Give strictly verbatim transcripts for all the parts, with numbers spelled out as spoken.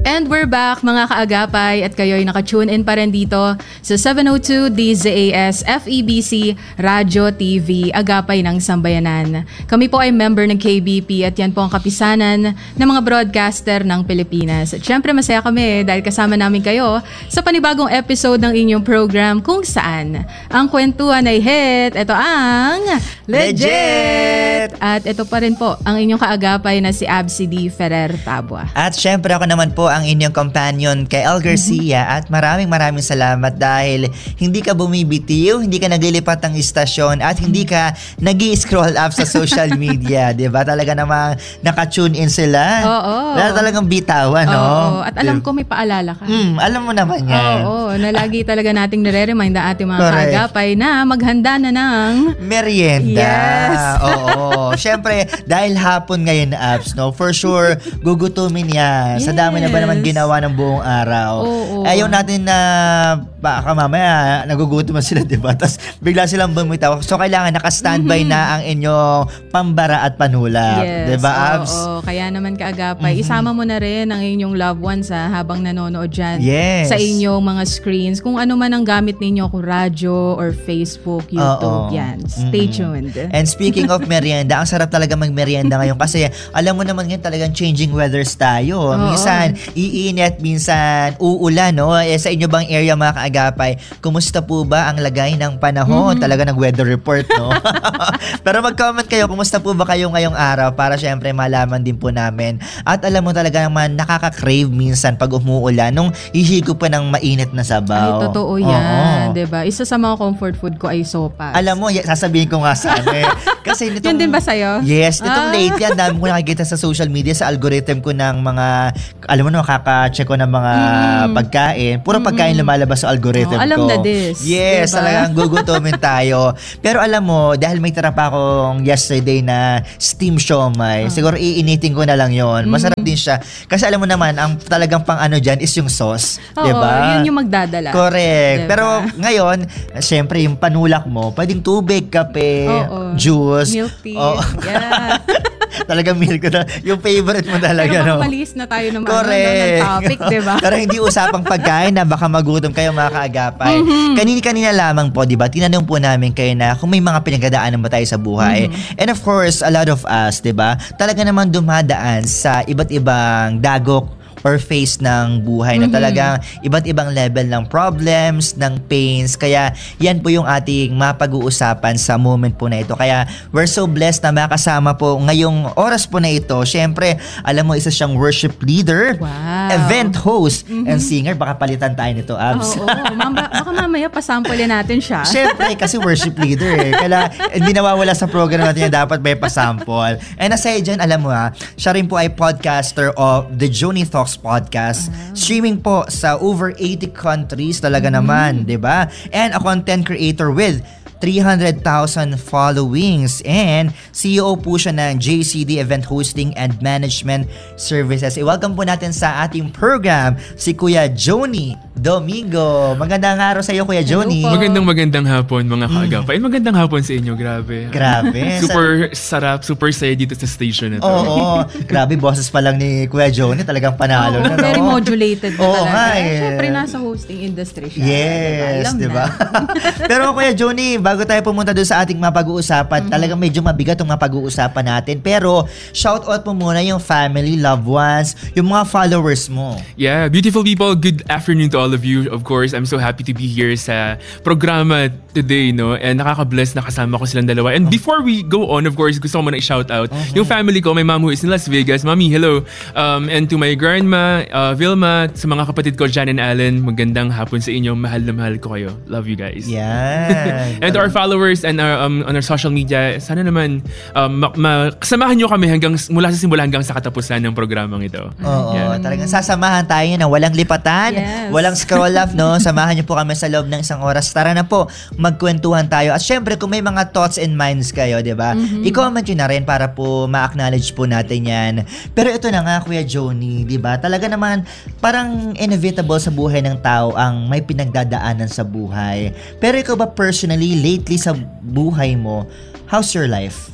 And we're back mga kaagapay at kayo'y naka-tune in pa rin dito sa seven oh two D Z A S F E B C Radio T V, Agapay ng Sambayanan. Kami po ay member ng K B P at yan po ang kapisanan ng mga broadcaster ng Pilipinas. At syempre masaya kami dahil kasama namin kayo sa panibagong episode ng inyong program kung saan ang kwentuhan ay hit. Ito ang Legit! At ito pa rin po ang inyong kaagapay na si Absi D. Ferrer Tabua. At syempre ako naman po ang inyong companion kay El Garcia mm-hmm. at maraming maraming salamat dahil hindi ka bumibitiw, hindi ka naglilipat ng istasyon at hindi ka nag-i-scroll up sa social media, 'di ba? Talaga namang naka-tune in sila. Oo. Wala talagang bitawan, no? Oo. At alam ko may paalala ka. Mm, alam mo naman yan. Oo, na lagi talaga nating nire-remind ang ating mga kaagapay na maghanda na ng merienda. Yes. Oo. Syempre, dahil hapon ngayon na apps, no? For sure, gugutumin yan. Yes. Sa dami na ba naman ginawa ng buong araw. Oo. Ayaw natin na baka mamaya nagugutom sila, diba? Tapos bigla silang bumitaw. So, kailangan naka-standby mm-hmm. na ang inyong pambara at panulak. Yes. Diba, Abs? Oo. Kaya naman kaagapay, mm-hmm. isama mo na rin ang inyong loved ones ha, habang nanonood dyan yes. sa inyong mga screens. Kung ano man ang gamit ninyo, kung radyo or Facebook, YouTube, Oo. yan. Stay mm-hmm. tuned. And speaking of merienda, ang sarap talaga mag-merienda ngayon kasi alam mo naman ngayon talagang changing weathers tayo. Oo. Minsan, iinit, minsan uulan, no? Eh, sa inyo bang area mga kaagapay, kumusta po ba ang lagay ng panahon? Mm-hmm. Talaga ng weather report, no? Pero mag-comment kayo, kumusta po ba kayo ngayong araw para syempre malaman din po namin. At alam mo talaga naman, nakaka-crave minsan pag umuulan nung hihigo pa ng mainit na sabaw. Ay, totoo yan. Diba? Isa sa mga comfort food ko ay sopas. Alam mo, sasabihin ko nga sa ano eh. Kasi nitong, yun din ba sa'yo? Yes, nitong ah. late yan, dami ko nakikita sa social media, sa algorithm ko ng mga, alam mo na, makaka-check ko ng mga mm. pagkain. Puro mm-hmm. pagkain lumalabas sa algorithm oh, alam ko. Alam na this. Yes, diba? Talagang gugutomin tayo. Pero alam mo, dahil may tira pa akong yesterday na steam siomai, oh. siguro iinitin ko na lang yon. Masarap mm. din siya. Kasi alam mo naman, ang talagang pang ano dyan is yung sauce. Oo, diba? yun yung magdadala. Correct. Diba? Pero ngayon, syempre yung panulak mo, pwedeng tubig, kape, Oo. juice. Milk tea. Oh. Yeah. Talagang milk ko na. Yung favorite mo talaga, pero no? Pero malis na tayo naman Correct. No, ng topic, diba? Pero hindi usapang pagkain na baka magutom kayo mga kaagapay. Mm-hmm. Kanini-kanina lamang po, diba? Tinanong po namin kayo na kung may mga pinagdadaanan ba tayo sa buhay. Mm-hmm. And of course, a lot of us, diba? Talaga naman dumadaan sa iba't ibang dagok or face ng buhay mm-hmm. na talagang iba't ibang level ng problems, ng pains. Kaya yan po yung ating mapag-uusapan sa moment po na ito. Kaya we're so blessed na makasama po ngayong oras po na ito. Siyempre, alam mo, isa siyang worship leader, wow. event host, mm-hmm. and singer. Baka palitan tayo nito, Abs. Oo, oo. Mama, baka mamaya pasample natin siya. Siyempre, kasi worship leader eh. Kaya hindi nawawala sa program natin na dapat may pasample. And aside dyan, alam mo ha, siya rin po ay podcaster of The Joni Talks Podcast. Uh-huh. Streaming po sa over eighty countries talaga mm-hmm. naman, 'di ba? And a content creator with three hundred thousand followings and C E O po siya ng J C D Event Hosting and Management Services. I-welcome po natin sa ating program si Kuya Joni Domingo. Magandang araw sa iyo, Kuya Joni. Magandang magandang hapon mga kaagapay. Mm. Magandang hapon sa inyo, grabe. Grabe. Super sarap, super saya dito sa station na to. Oo, grabe, boses pa lang ni Kuya Joni, talagang panalo Oo, na. Very no? modulated na Oo, talaga. nga, eh. Siyempre, nasa hosting industry siya. Yes, di ba? Pero Kuya Joni, bago tayo pumunta doon sa ating mapag-uusapan, mm-hmm. talagang medyo mabigat itong mapag-uusapan natin. Pero, shout out mo muna yung family, loved ones, yung mga followers mo. Yeah, beautiful people, good afternoon to all of you. Of course, I'm so happy to be here sa programa today, no? And nakaka-bless na kasama ko silang dalawa. And oh. before we go on, of course, gusto ko muna i-shout out uh-huh. yung family ko, my mom who is in Las Vegas. Mami, hello. Um, and to my grandma, uh, Vilma, sa mga kapatid ko, Jan and Allen, magandang hapon sa inyo. Mahal na mahal ko kayo. Love you guys. Yeah. And to our followers and our, um, on our social media, sana naman um, ma- ma- kasamahan nyo kami hanggang mula sa simula hanggang sa katapusan ng programang ito. Oo, yeah. talagang sasamahan tayo na walang lipatan, yes. walang scroll up, no? Samahan niyo po kami sa loob ng isang oras. Tara na po, magkwentuhan tayo. At syempre, kung may mga thoughts and minds kayo, di ba? Mm-hmm. I-comment nyo na rin para po ma-acknowledge po natin yan. Pero ito na nga, Kuya Joni, di ba? Talaga naman, parang inevitable sa buhay ng tao ang may pinagdadaanan sa buhay. Pero ikaw ba personally, lately sa buhay mo, how's your life?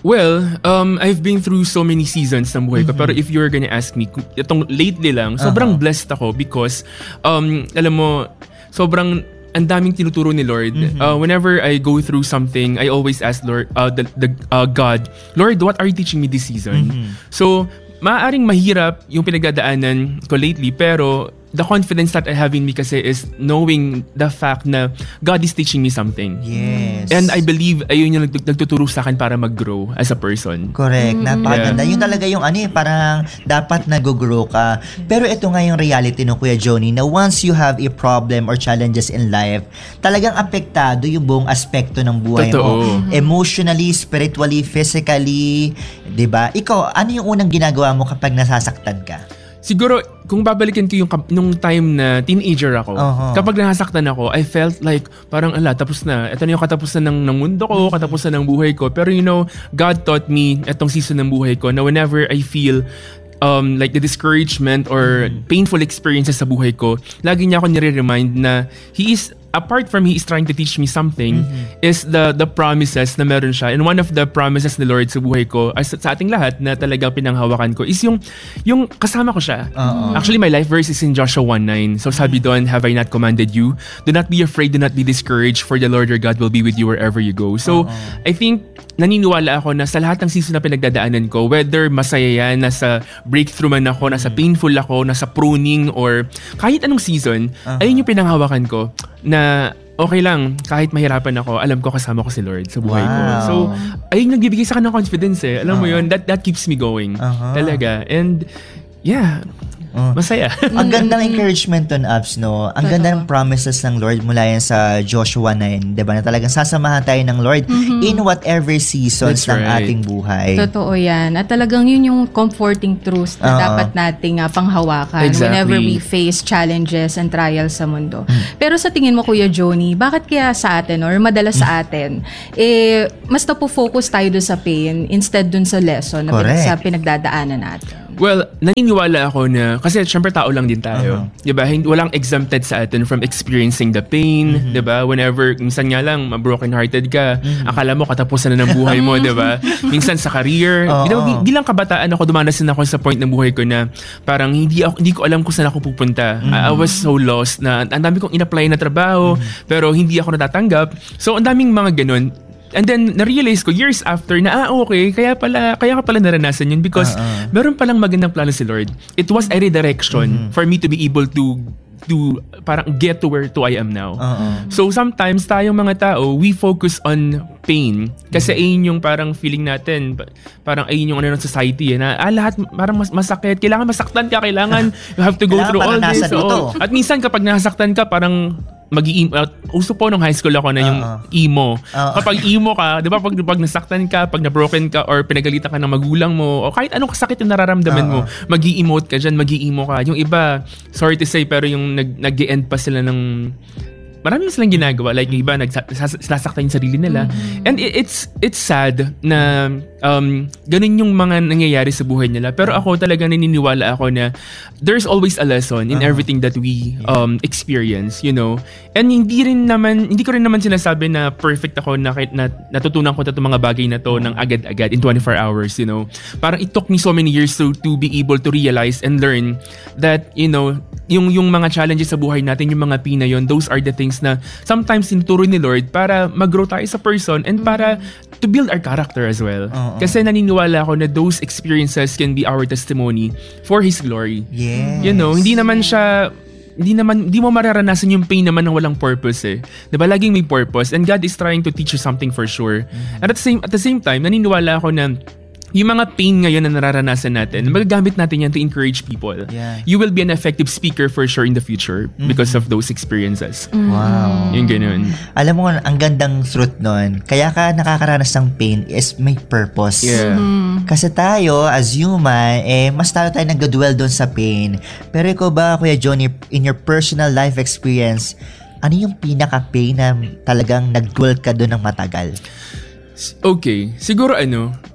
Well, um, I've been through so many seasons ng buhay ko. Mm-hmm. Pero if you're gonna ask me, itong lately lang, sobrang Uh-huh. blessed ako because, um, alam mo, sobrang ang daming tinuturo ni Lord. Mm-hmm. Uh, whenever I go through something, I always ask Lord, uh, the, the uh, God, Lord, what are you teaching me this season? Mm-hmm. So, maaaring mahirap yung pinagdadaanan ko lately, pero the confidence that I have in me kasi is knowing the fact na God is teaching me something. Yes. And I believe ayun yung nag- nagtuturo sa akin para mag-grow as a person. Correct. Napakaganda. Yun talaga yung ano eh, parang dapat nag-grow ka. Pero ito nga yung reality no Kuya Johnny, na once you have a problem or challenges in life, talagang apektado yung buong aspekto ng buhay Totoo. mo. Emotionally, spiritually, physically, 'di ba? Ikaw, ano yung unang ginagawa mo kapag nasasaktan ka? Siguro, kung babalikan ko yung kap- nung time na teenager ako, Uh-huh. kapag nasaktan ako, I felt like parang ala, tapos na. Ito na yung katapusan ng, ng mundo ko, katapusan ng buhay ko. Pero you know, God taught me etong season ng buhay ko na whenever I feel um, like the discouragement or Mm-hmm. painful experiences sa buhay ko, lagi niya ako nire-remind na He is apart from He is trying to teach me something, Mm-hmm. is the the promises na meron siya. And one of the promises ni Lord sa buhay ko, as, sa ating lahat na talagang pinanghawakan ko, is yung yung kasama ko siya. Uh-uh. Actually, my life verse is in Joshua one nine. So sabi doon, have I not commanded you? Do not be afraid, do not be discouraged, for the Lord your God will be with you wherever you go. So, I think, naniniwala ako na sa lahat ng season na pinagdadaanan ko, whether masaya yan, nasa breakthrough man ako, nasa painful ako, nasa pruning, or kahit anong season, ayun yung pinanghawakan ko na okay lang, kahit mahirapan ako, alam ko kasama ko si Lord sa buhay ko. Wow. So, ayun nagbibigay sa akin ng confidence eh. Alam mo Uh-huh. yun, that that keeps me going. Uh-huh. Talaga. And, yeah, Uh. masaya. Ang gandang encouragement ton, Abs, no? Ang ganda ng promises ng Lord mula yan sa Joshua nine, di ba? Na talagang sasamahan tayo ng Lord in whatever seasons That's ng right. ating buhay. Totoo yan. At talagang yun yung comforting truths na Oo. dapat nating uh, panghawakan Exactly. whenever we face challenges and trials sa mundo. Pero sa tingin mo, Kuya Johnny, bakit kaya sa atin or madalas sa atin, eh, mas napo-focus tayo dun sa pain instead dun sa lesson na pinag- Correct. sa pinagdadaanan natin? Well, naniniwala ako na, kasi syempre tao lang din tayo. Uh-huh. Diba? Hindi, walang exempted sa atin from experiencing the pain. Mm-hmm. Diba? Whenever, minsan nga lang, broken-hearted ka, akala mo katapusan na ng buhay mo, diba? Minsan sa career. Oo. Diba, bi- bilang kabataan ako, dumanas din ako sa point ng buhay ko na parang hindi, ako, hindi ko alam kung saan ako pupunta. I, I was so lost na ang dami kong in-apply na trabaho, pero hindi ako natatanggap. So, ang daming mga ganun. And then, na-realize ko years after na, ah, okay, kaya pala, kaya ka pala naranasan yun because Uh-uh. meron palang magandang plano si Lord. It was a redirection for me to be able to to parang get to where to I am now. Uh-uh. So sometimes tayong mga tao, we focus on pain kasi ayun yung parang feeling natin, pa- parang ayun yung ano ng society eh, na ah, lahat parang mas masakit, kailangan masaktan ka, kailangan you have to go Kailangan through all this. pananasan ito. Oo. At minsan kapag nasaktan ka, parang mag-i uh, uso po nung high school ako na yung Oo. emo. Oo. Kapag emo ka, 'di ba pag pag nasaktan ka, pag na-broken ka or pinagalitan ka ng magulang mo o kahit anong kasakit yung nararamdaman mo, magi-emote ka diyan, magi-emo ka. Yung iba, sorry to say, pero yung nag nag-e-end pa sila ng marami silang ginagawa. Like yung iba, nagsasaktan yung sarili nila. And it, it's it's sad na um, ganun yung mga nangyayari sa buhay nila. Pero ako talaga naniniwala ako na there's always a lesson in everything that we um, experience, you know. And hindi rin naman, hindi ko rin naman sinasabi na perfect ako na, na natutunan ko itong mga bagay na to ng agad-agad in twenty-four hours, you know. Parang it took me so many years to, to be able to realize and learn that, you know, yung yung mga challenges sa buhay natin, yung mga pina yun, those are the things na sometimes tinuturo ni Lord para mag-grow tayo sa person and para to build our character as well. Oo. Kasi naniniwala ako na those experiences can be our testimony for His glory. Yes. You know, hindi naman siya hindi naman hindi mo mararanasan yung pain naman ng walang purpose eh. 'Di ba? Laging may purpose and God is trying to teach you something for sure. Mm-hmm. And at the same at the same time, naniniwala ako na yung mga pain ngayon na nararanasan natin, magagamit natin yan to encourage people. Yeah. You will be an effective speaker for sure in the future because of those experiences. Wow. Yung ganun. Alam mo, ang gandang truth nun, kaya ka nakakaranas ng pain is may purpose. Yeah. Kasi tayo, as human, eh, mas tayo tayo nag-dwell doon sa pain. Pero ikaw ba, Kuya Johnny, in your personal life experience, ano yung pinaka-pain na talagang nag-dwell ka doon ng matagal? Okay, siguro ano,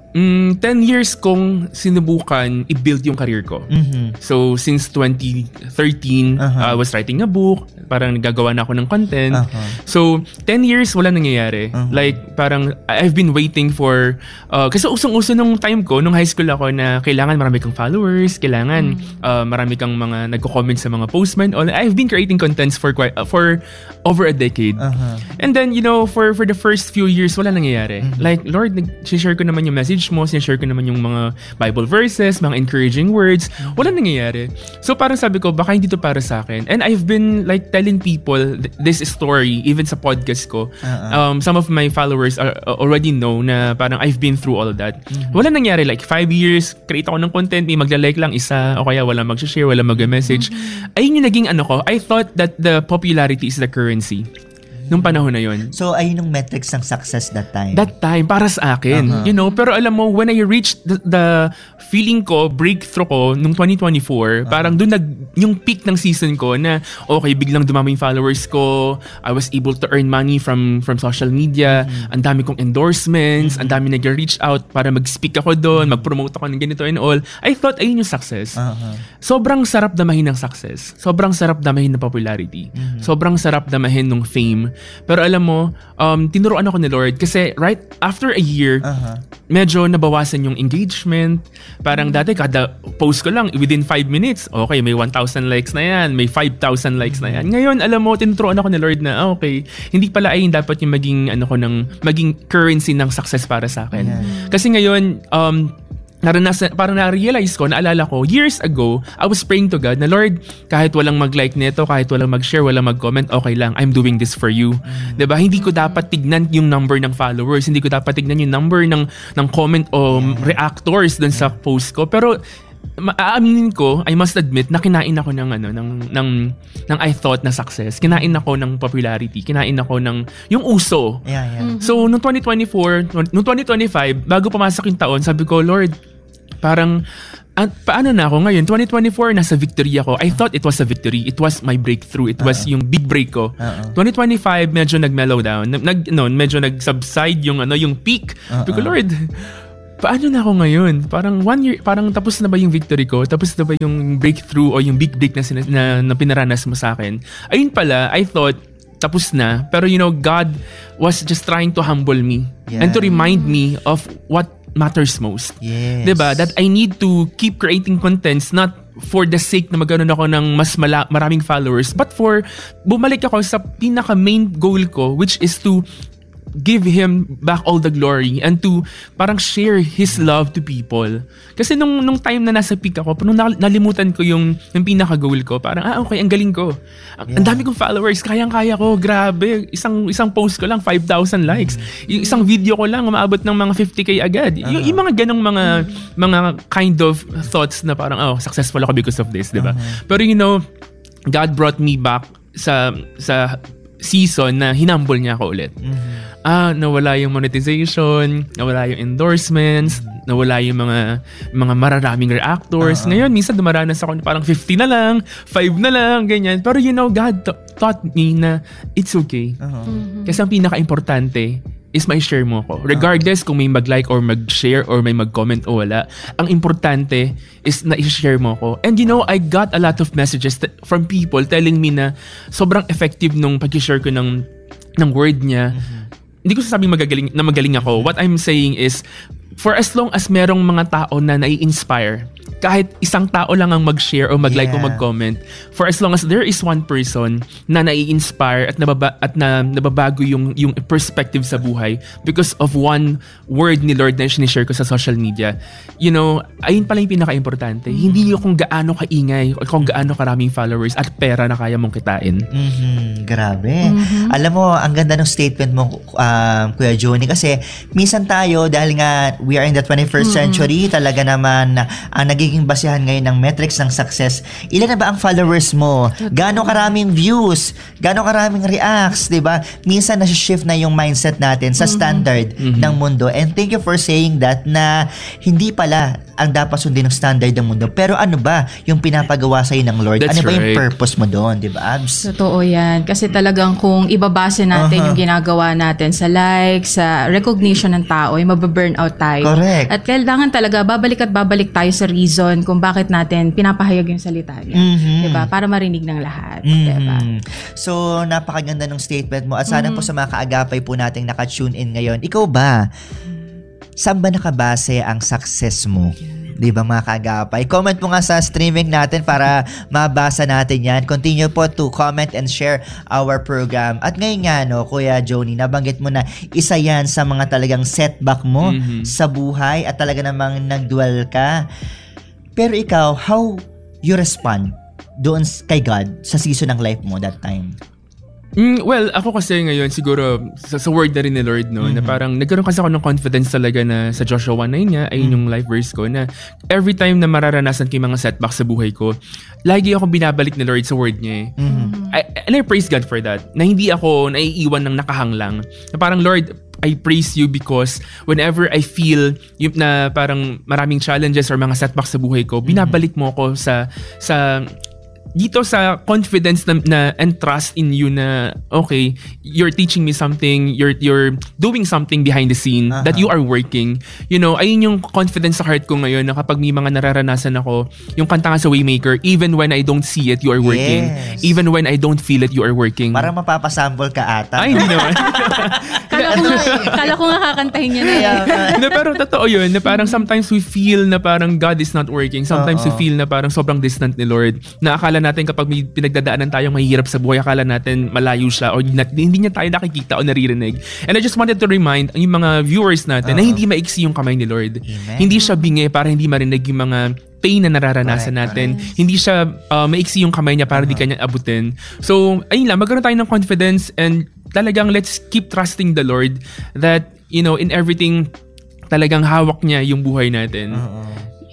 Mm, ten years kong sinubukan i-build yung career ko. Mhm. So, since twenty thirteen, Uh-huh. I was writing a book. Parang nagagawa na ako ng content. Uh-huh. So, ten years, wala nangyayari. Uh-huh. Like, parang I've been waiting for... Uh, kasi usong-uso nung time ko, nung high school ako, na kailangan marami kang followers, kailangan uh, marami kang mga nagko-comment sa mga posts man. All, I've been creating contents for quite, uh, for over a decade. Uh-huh. And then, you know, for for the first few years, wala nangyayari. Mm-hmm. Like, Lord, nag-share ko naman yung message mo, sinashare ko naman yung mga Bible verses, mga encouraging words. Wala nangyayari. So, parang sabi ko, baka hindi to para sa akin. And I've been, like, telling people th- this story, even sa podcast ko. Uh-uh. Um, some of my followers are, uh, already know na parang I've been through all of that. Mm-hmm. Wala nangyari. Like, five years, create ako ng content, may magla-like lang isa, o kaya wala mag-share, wala mag-message. Mm-hmm. Ayun yung naging ano ko. I thought that the popularity is the currency. Nung panahon na yun. So, ayun yung metrics ng success that time. That time, para sa akin. Uh-huh. You know, pero alam mo, when I reached the, the feeling ko, breakthrough ko, nung twenty twenty-four, uh-huh. parang doon nag, yung peak ng season ko na, okay, biglang dumami yung followers ko, I was able to earn money from from social media, uh-huh. ang dami kong endorsements, uh-huh. ang dami nag-reach out para mag-speak ako doon, mag-promote ako ng ganito and all. I thought, ayun yung success. Uh-huh. Sobrang sarap damahin ng success. Sobrang sarap damahin ng popularity. Uh-huh. Sobrang sarap damahin ng fame. Pero alam mo, um, tinuruan ako ni Lord kasi right after a year, Uh-huh. medyo nabawasan yung engagement. Parang dati kada post ko lang, within five minutes, okay, may one thousand likes na yan, may five thousand likes na yan. Ngayon, alam mo, tinuruan ako ni Lord na, ah, okay, hindi pala ay dapat yung maging, ano ko, ng, maging currency ng success para sa akin. Yeah. Kasi ngayon, um, naranasan, parang na-realize ko, naalala ko, years ago, I was praying to God na, Lord, kahit walang mag-like nito, kahit walang mag-share, walang mag-comment, okay lang, I'm doing this for you. Mm. Diba? Hindi ko dapat tignan yung number ng followers, hindi ko dapat tignan yung number ng, ng comment o yeah. reactors dun yeah. sa post ko. Pero, maaaminin ko, I must admit, na kinain ako ng, ano, ng, ng, ng I thought na success. Kinain ako ng popularity. Kinain ako ng, yung uso. Yeah, yeah. Mm-hmm. So, noong twenty twenty-four, noong twenty twenty-five, bago pumasok yung taon, sabi ko, Lord, parang, at paano na ako ngayon? twenty twenty-four, nasa victory ako. I thought it was a victory. It was my breakthrough. It was uh-uh. yung big break ko. Uh-uh. twenty twenty-five, medyo nag-mellow down. Nag, no, medyo nag-subside yung, ano, yung peak. Uh-uh. Sabi ko, Lord, paano na ako ngayon? Parang one year, parang tapos na ba yung victory ko? Tapos na ba yung breakthrough o yung big break na, na, na pinaranas mo sa akin? Ayun pala, I thought, tapos na. Pero you know, God was just trying to humble me. Yeah. And to remind me of what matters most. Yes. Diba? That I need to keep creating contents not for the sake na magkaroon ako ng mas mala- maraming followers, but for bumalik ako sa pinaka main goal ko, which is to give Him back all the glory and to parang share His love to people. Kasi nung nung time na nasa peak ako, nung nalimutan ko yung, yung pinaka-goal ko, parang, ah, okay, ang galing ko. Ang, yeah. ang dami kong followers, kayang-kaya ko, grabe. Isang isang post ko lang, five thousand likes. Mm-hmm. Yung isang video ko lang, umaabot ng mga fifty k agad. Uh-huh. Yung, yung mga ganong mga, mm-hmm. mga kind of thoughts na parang, oh, successful ako because of this, diba? Uh-huh. Pero you know, God brought me back sa sa season na hinambol niya ako ulit. Mm-hmm. Ah, nawala yung monetization, nawala yung endorsements, mm-hmm. nawala yung mga mga mararaming reactors. Uh-huh. Ngayon, minsan dumaranas ako parang fifty na lang, five na lang, ganyan. Pero you know, God t- taught me na it's okay. Uh-huh. Mm-hmm. Kasi ang pinaka-importante is may share mo ko. Regardless kung may mag-like or mag-share or may mag-comment o wala, ang importante is na i-share mo ko. And you know, I got a lot of messages t- from people telling me na sobrang effective nung pag-share ko ng, ng word niya. Mm-hmm. Hindi ko sasabing magagaling, na magaling ako. What I'm saying is, for as long as merong mga tao na nai-inspire, kahit isang tao lang ang mag-share o mag-like yeah. o mag-comment, for as long as there is one person na nai-inspire at nababa, at na nababago yung yung perspective sa buhay because of one word ni Lord na sinishare ko sa social media, you know, ayun pala yung pinaka-importante. Mm-hmm. Hindi yung kung gaano kaingay o kung gaano karaming followers at pera na kaya mong kitain. Mm-hmm. Grabe. Mm-hmm. Alam mo, ang ganda ng statement mo, um, Kuya Johnny, kasi minsan tayo, dahil nga we are in the twenty-first mm-hmm. century, talaga naman ang naging basihan ngayon ng metrics ng success. Ilan na ba ang followers mo? Gaano karaming views? Gaano karaming reacts? Diba? Minsan nasi-shift na yung mindset natin sa standard mm-hmm. ng mundo. And thank you for saying that na hindi pala ang dapat sundin ng standard ng mundo. Pero ano ba yung pinapagawa sa'yo ng Lord? That's ano ba right. yung purpose mo doon? Diba, Abs? Totoo yan. Kasi talagang kung ibabase natin uh-huh. yung ginagawa natin sa likes, sa recognition ng tao, ay mababurn out tayo. tayo. Correct. At kailangan talaga babalik at babalik tayo sa reason kung bakit natin pinapahayag yung salita niya. Mhm. Diba? Para marinig ng lahat. Mhm. Diba? So, napakaganda ng statement mo. At sana po sa mga kaagapay po nating naka-tune in ngayon, ikaw ba, saan ba nakabase ang success mo? Di ba mga kaagapay? Comment mo nga sa streaming natin para mabasa natin yan. Continue po to comment and share our program. At ngayon nga, no, Kuya Joni, nabanggit mo na isa yan sa mga talagang setback mo Mhm. sa buhay at talaga namang nagdual ka. Pero ikaw, how you respond doon s- kay God sa season ng life mo that time? Mm, well, ako kasi ngayon siguro sa, sa word na rin ni Lord, no, na parang nagkaroon kasi ako ng confidence talaga na sa Joshua one nine niya, ayun yung life verse ko, na every time na mararanasan ko yung mga setbacks sa buhay ko, lagi ako binabalik ni Lord sa word niya eh. I, and I praise God for that, na hindi ako naiiwan ng nakahanglang. Na parang, Lord, I praise you because whenever I feel yung na parang maraming challenges or mga setbacks sa buhay ko, binabalik mo ako sa sa dito sa confidence na, na and trust in you na okay, you're teaching me something, you're you're doing something behind the scene, Uh-huh. that you are working. You know, ayun yung confidence sa heart ko ngayon na kapag may mga nararanasan ako, yung kanta nga sa Waymaker, even when I don't see it, you are working. Yes. Even when I don't feel it, you are working. Parang mapapasample ka ata. Ay, hindi naman. Kala ko nga, kala ko nga kakantahin niya na Kaya yan. nga. na, pero totoo yun, na parang sometimes we feel na parang God is not working. Sometimes Oo. we feel na parang sobrang distant ni Lord. Na akala natin kapag may pinagdadaanan tayong mahihirap sa buhay, akala natin malayo siya o na, hindi niya tayo nakikita o naririnig. And I just wanted to remind yung mga viewers natin na Oo. hindi maiksi yung kamay ni Lord. Amen. Hindi siya bingi para hindi marinig yung mga pain na nararanasan Correct, natin. Hindi siya uh, maiksi yung kamay niya para di kanya abutin. So, ayun lang, magkaroon tayo ng confidence and talagang let's keep trusting the Lord that, you know, in everything, talagang hawak niya yung buhay natin. Oo.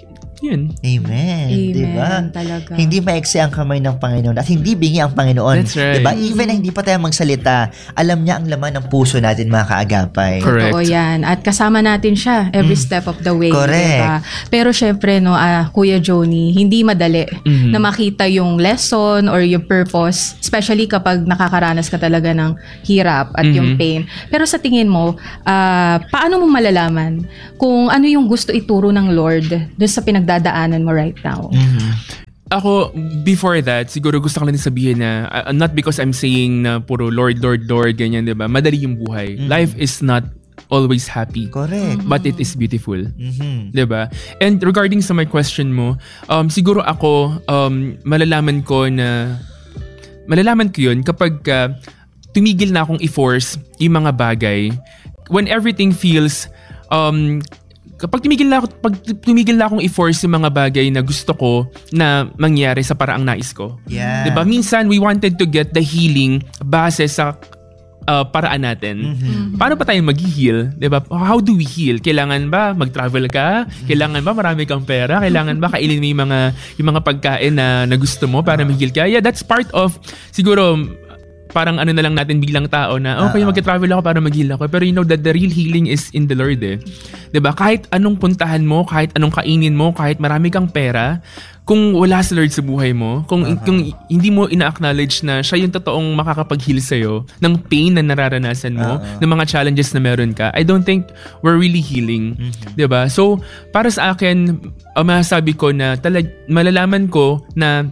Yun. Amen. Amen, Diba? talaga. Hindi maiksi ang kamay ng Panginoon at hindi bingi ang Panginoon. That's right. Diba? Even na hindi pa tayo magsalita, alam niya ang laman ng puso natin, mga kaagapay. Correct. Totoo yan. At kasama natin siya every step of the way. Correct. Diba? Pero syempre, no, ah, Kuya Joni, hindi madali Mhm. na makita yung lesson or yung purpose, especially kapag nakakaranas ka talaga ng hirap at yung Mhm. pain. Pero sa tingin mo, ah, paano mo malalaman kung ano yung gusto ituro ng Lord doon sa pinagdadaanan mo right now? Mhm. Ako, before that, siguro gusto ko lang din sabihin na, uh, not because I'm saying na puro Lord, Lord, Lord, ganyan, diba? Madali yung buhay. Life is not always happy. Correct. But it is beautiful. Mhm. 'Di ba? And regarding sa my question mo, um siguro ako um malalaman ko na malalaman ko 'yun kapag uh, tumigil na akong i-force yung mga bagay when everything feels um kapag tumigil na ako, pag tumigil na akong i-force yung mga bagay na gusto ko na mangyari sa paraang nais ko. Yeah. 'Di ba? Minsan we wanted to get the healing base sa uh, paraan natin. Mhm. Paano pa tayo mag-heal? 'Di ba? How do we heal? Kailangan ba mag-travel ka? Kailangan ba marami kang pera? Kailangan ba kainin mo yung mga yung mga pagkain na, na gusto mo para mag-heal ka? Yeah, that's part of siguro parang ano na lang natin bilang tao na okay, Uh-oh. mag-travel ako para mag-heal ako. Pero you know that the real healing is in the Lord eh. 'Di ba? Kahit anong puntahan mo, kahit anong kainin mo, kahit marami kang pera, kung wala si Lord sa buhay mo, kung Uh-huh. kung hindi mo ina-acknowledge na siya yung totoong makakapag-heal sa'yo ng pain na nararanasan mo, Uh-huh. ng mga challenges na meron ka, I don't think we're really healing. Mhm. 'Di ba? So, para sa akin, uh, masasabi ko na talag malalaman ko na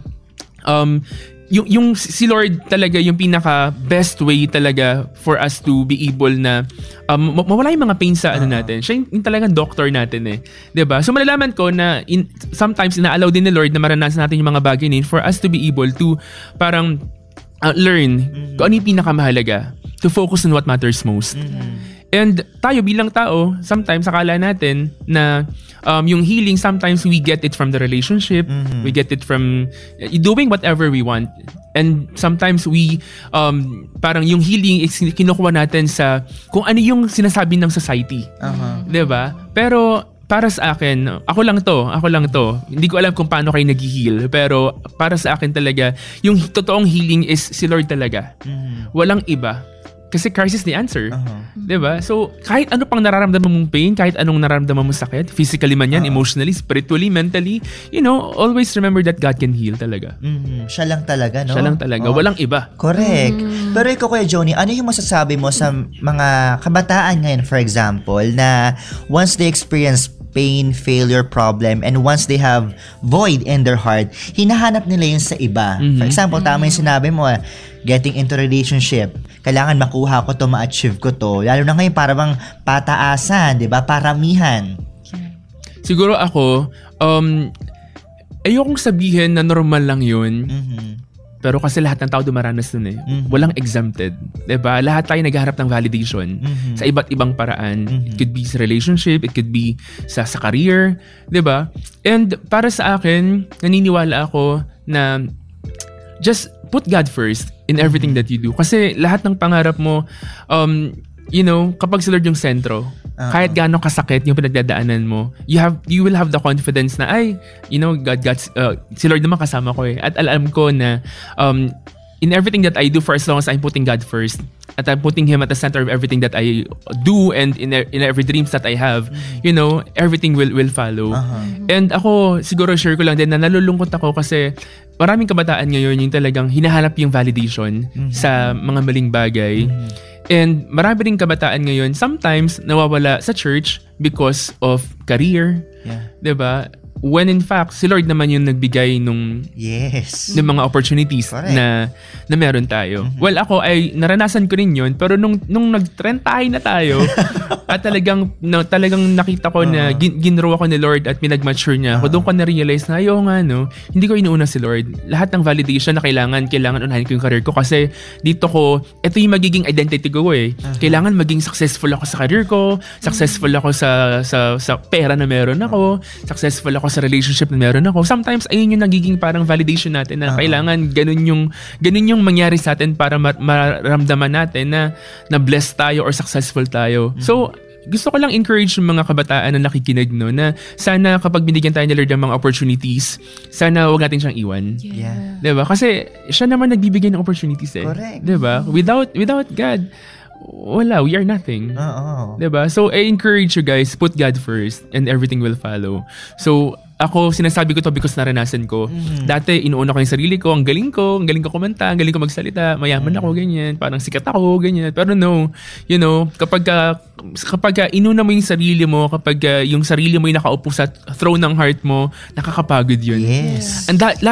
um yung yung si Lord talaga yung pinaka best way talaga for us to be able na um, ma- mawala yung mga pain sa ano natin. Siya yung, yung talagang doctor natin eh. 'Di ba? So malalaman ko na in, sometimes ina-allow din ni Lord na maranasan natin yung mga bagay na yun for us to be able to parang uh, learn kung ano yung pinakamahalaga, to focus on what matters most. And tayo bilang tao, sometimes akala natin na um, yung healing, sometimes we get it from the relationship, Mhm. we get it from uh, doing whatever we want. And sometimes we, um, parang yung healing is kinukuha natin sa kung ano yung sinasabi ng society. Uh-huh. 'Di ba? Pero para sa akin, ako lang to, ako lang to. Hindi ko alam kung paano kayo nag-heal, pero para sa akin talaga, yung totoong healing is si Lord talaga. Mhm. Walang iba. Kasi crisis the answer. Uh-huh. 'Di ba? So, kahit ano pang nararamdaman mong pain, kahit anong nararamdaman mong sakit, physically man yan, Uh-huh. emotionally, spiritually, mentally, you know, always remember that God can heal talaga. Mhm. Siya lang talaga, no? Siya lang talaga. Oh. Walang iba. Correct. Pero ikaw, Kuya Joni, ano yung masasabi mo sa mga kabataan ngayon, for example, na once they experience pain, failure, problem, and once they have void in their heart, hinahanap nila yun sa iba. Mhm. For example, tama yung sinabi mo, ah, getting into relationship, kailangan makuha ko to, ma-achieve ko to. Lalo na ngayon, para bang pataasan, di ba? Paramihan. Siguro ako, um, ayokong sabihin na normal lang yun. Mhm. Pero kasi lahat ng tao dumaranas nun eh. Mhm. Walang exempted. Diba? Lahat tayo naghaharap ng validation Mhm. sa iba't ibang paraan. Mhm. It could be sa relationship, it could be sa, sa career. Diba? And para sa akin, naniniwala ako na just put God first in everything that you do. Kasi lahat ng pangarap mo, um, you know, kapag si Lord yung sentro, Uh-huh. kahit gaano kasakit yung pinagdadaanan mo, you have you will have the confidence na ay, you know, God got uh, si Lord naman kasama ko eh. At alam ko na um in everything that I do, for as long as I'm putting God first, at I'm putting Him at the center of everything that I do, and in in every dreams that I have, you know, everything will will follow. Uh-huh. And ako, siguro share ko lang din na nalulungkot ako kasi maraming kabataan ngayon yung talagang hinahanap yung validation Mhm. sa mga maling bagay. And marami rin kabataan ngayon, sometimes nawawala sa church because of career, Yeah. 'di ba? When in fact, si Lord naman yung nagbigay nung Yes. ng mga opportunities Correct. na na meron tayo. Well, ako ay naranasan ko rin 'yun, pero nung nung nag-trend tayo na tayo at talagang no, talagang nakita ko na gin, ginrow ako ni Lord at pinag-mature niya ako, doon ko na-realize na ayo nga no, hindi ko inuuna si Lord. Lahat ng validation na kailangan, kailangan unahin ko yung career ko kasi dito ko, ito yung magiging identity ko eh. Kailangan maging successful ako sa career ko, successful ako sa sa sa pera na meron ako, successful ako sa relationship na meron ako. Sometimes ayun yung nagiging parang validation natin na Uh-huh. kailangan ganun yung ganun yung mangyari sa atin para ma- maramdaman natin na na blessed tayo or successful tayo. So gusto ko lang encourage yung mga kabataan na nakikinig no na sana kapag binigyan tayo ni Lord ng mga opportunities, sana wag natin siyang iwan. Yeah. 'Di ba? Kasi siya naman nagbibigay ng opportunities eh. Correct. 'Di ba? Without without God, wala, we are nothing. Oo. 'Di ba? So I encourage you guys, put God first and everything will follow. So ako, sinasabi ko to because naranasan ko. Mhm. Dati, inuuna ko yung sarili ko. Ang galing ko. Ang galing ko kumanta. Ang galing ko magsalita. Mayaman ako, ganyan. Parang sikat ako, ganyan. Pero no, you know, kapag, ka, kapag ka inuna mo yung sarili mo, kapag ka yung sarili mo yung nakaupo sa throne ng heart mo, nakakapagod yun. Yes. And that,